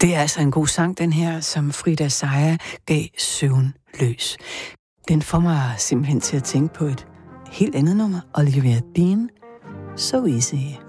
Det er altså en god sang, den her, som Frida Seier gav søvnløs. Den får mig simpelthen til at tænke på et helt andet nummer. Olivia Dean, So Easy.